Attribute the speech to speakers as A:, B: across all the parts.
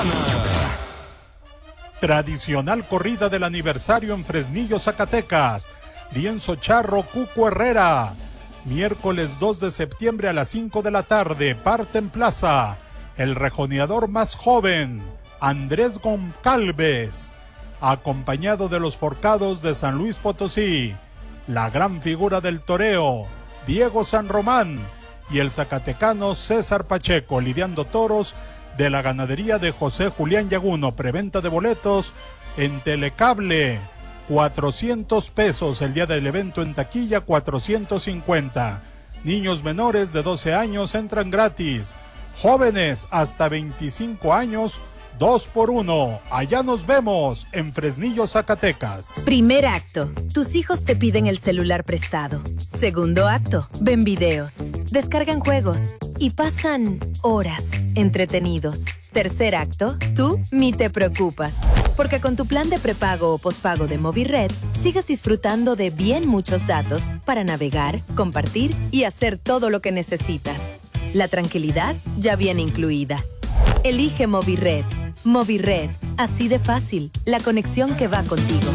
A: Tradicional corrida del aniversario en Fresnillo, Zacatecas. Lienzo Charro, Cuco Herrera. Miércoles 2 de septiembre a las 5 de la tarde, parte en plaza. El rejoneador más joven, Andrés Goncalves, acompañado de los forcados de San Luis Potosí. La gran figura del toreo, Diego San Román, y el zacatecano César Pacheco, lidiando toros de la ganadería de José Julián Yaguno. Preventa de boletos en Telecable, 400 pesos. El día del evento en taquilla, 450. Niños menores de 12 años entran gratis. Jóvenes hasta 25 años, 2 por 1. Allá nos vemos en Fresnillo, Zacatecas.
B: Primer acto, tus hijos te piden el celular prestado. Segundo acto, ven videos, descargan juegos y pasan horas entretenidos. Tercer acto, tú ni te preocupas, porque con tu plan de prepago o pospago de Movirred, sigues disfrutando de bien muchos datos para navegar, compartir y hacer todo lo que necesitas. La tranquilidad ya viene incluida. Elige Movirred. Movirred, así de fácil, la conexión que va contigo.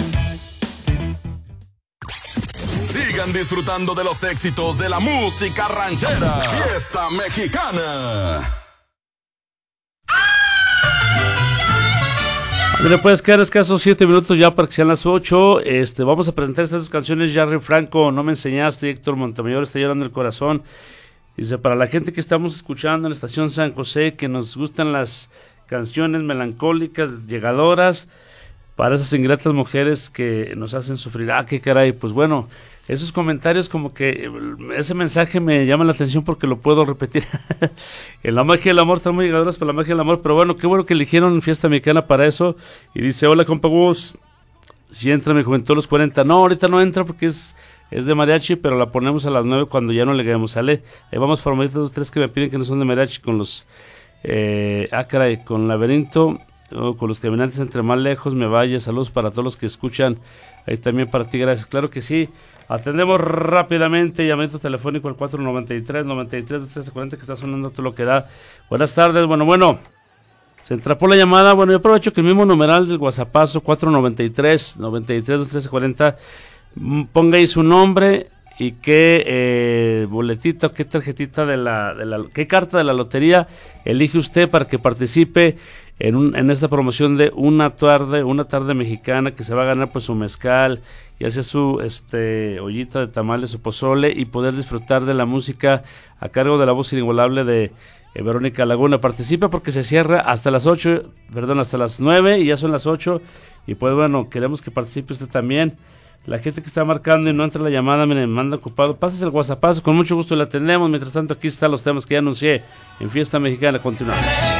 C: Sigan disfrutando de los éxitos de la música ranchera. Fiesta Mexicana.
D: Le puedes quedar escasos 7 minutos ya para que sean las 8. Vamos a presentar estas dos canciones. Jerry Franco, No me enseñaste. Héctor Montemayor, Está llorando el corazón. Dice, para la gente que estamos escuchando en la estación San José, que nos gustan las canciones melancólicas, llegadoras, para esas ingratas mujeres que nos hacen sufrir. Ah, qué caray. Pues bueno, esos comentarios como que ese mensaje me llama la atención porque lo puedo repetir. En la magia del amor, están muy llegadoras para la magia del amor, pero bueno, qué bueno que eligieron Fiesta Mexicana para eso. Y dice, hola compa Gus, si entra mi juventud a los 40. No, ahorita no entra porque es de mariachi, pero la ponemos a las 9 cuando ya no le quedemos. Sale, ahí vamos formaditos 2, 3 que me piden que no son de mariachi con los con Laberinto, con los caminantes entre más lejos me vaya. Saludos para todos los que escuchan, ahí también para ti, gracias. Claro que sí, atendemos rápidamente, llamamiento telefónico al 493-93-1340 que está sonando todo lo que da. Buenas tardes, bueno, se entrapó la llamada. Bueno, yo aprovecho que el mismo numeral del WhatsAppazo 493-93-1340, ponga ahí su nombre y qué boletita o qué tarjetita qué carta de la lotería elige usted para que participe en esta promoción de una tarde mexicana, que se va a ganar pues su mezcal, ya sea su ollita de tamales, su pozole, y poder disfrutar de la música a cargo de la voz inigualable de Verónica Laguna. Participa porque se cierra hasta las 9 y ya son las 8, y pues bueno, queremos que participe usted también. La gente que está marcando y no entra la llamada, me manda ocupado, pases el WhatsApp, con mucho gusto le atendemos. Mientras tanto, aquí están los temas que ya anuncié en Fiesta Mexicana. Continuamos.